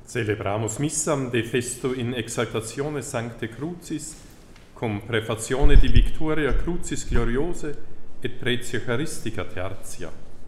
Celebramus missam de festo in exaltatione Sancte Crucis, cum prefazione di victoria Crucis gloriose et pretia Eucharistica tertia.